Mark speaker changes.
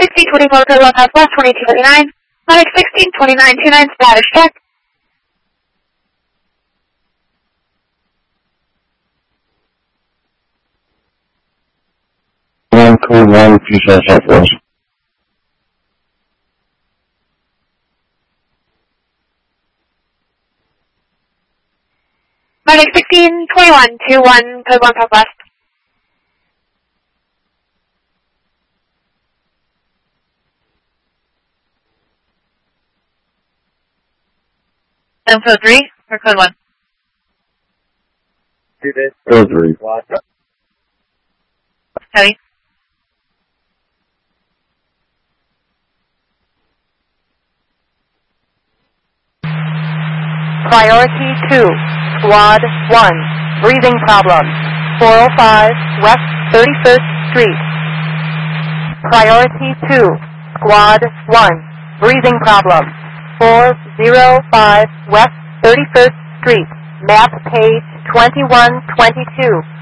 Speaker 1: 1624 code 1 Southwest 2239. Medic 162929 status check.
Speaker 2: Code 1, Fuchsia Southwest.
Speaker 1: Medic 162121 code 1 Southwest.
Speaker 3: Info 3 or code 1?
Speaker 2: Code 3.
Speaker 3: Heavy.
Speaker 4: Priority 2, Squad 1, breathing problem, 405 West 31st Street. Priority 2, Squad 1, breathing problem, 405 West 31st Street, map page 2122.